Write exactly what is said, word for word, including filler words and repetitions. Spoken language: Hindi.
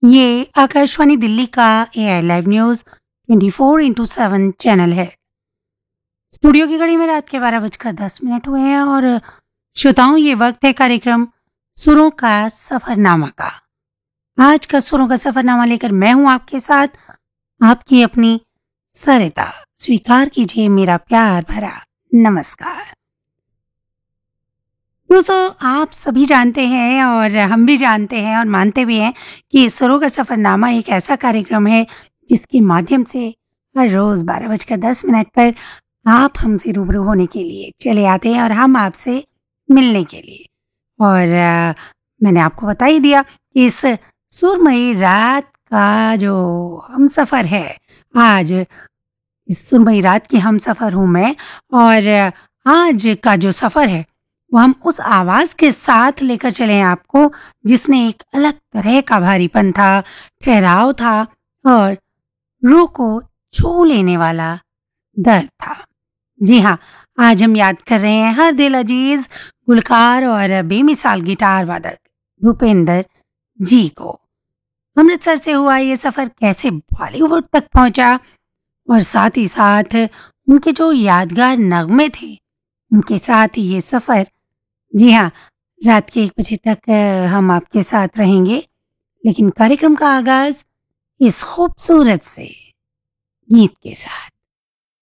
ये आकाशवाणी दिल्ली का AI live news twenty four into seven channel है। स्टूडियो की घड़ी में रात के बारह बजकर दस मिनट हुए हैं और श्रोताओं ये वक्त है कार्यक्रम सुरों का सफरनामा का। आज का सुरों का सफरनामा लेकर मैं हूं आपके साथ, आपकी अपनी सरिता। स्वीकार कीजिए मेरा प्यार भरा नमस्कार। दोस्तों, आप सभी जानते हैं और हम भी जानते हैं और मानते भी हैं कि सुरों का सफरनामा एक ऐसा कार्यक्रम है जिसके माध्यम से हर रोज बारह बजकर दस मिनट पर आप हमसे रूबरू होने के लिए चले आते हैं और हम आपसे मिलने के लिए। और अ, मैंने आपको बता ही दिया कि इस सुरमई रात का जो हम सफर है, आज इस सुरमई रात की हम सफर हूँ मैं। और अ, आज का जो सफर है वो हम उस आवाज के साथ लेकर चले हैं आपको जिसने एक अलग तरह का भारीपन था, ठहराव था और रूह को छू लेने वाला दर्द था। जी हाँ, आज हम याद कर रहे हैं हर दिल अजीज गुलकार और बेमिसाल गिटार वादक भूपेंद्र जी को। अमृतसर से हुआ ये सफर कैसे बॉलीवुड तक पहुंचा और साथ ही साथ उनके जो यादगार नगमे थे उनके साथ ये सफर। जी हाँ, रात के एक बजे तक अ, हम आपके साथ रहेंगे, लेकिन कार्यक्रम का आगाज इस खूबसूरत से गीत के साथ।